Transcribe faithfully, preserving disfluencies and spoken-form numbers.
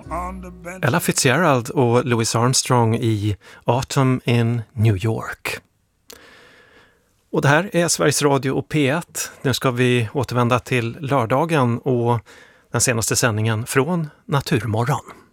Ella Fitzgerald och Louis Armstrong i Autumn in New York. Och det här är Sveriges Radio och P ett. Nu ska vi återvända till lördagen och den senaste sändningen från Naturmorgon.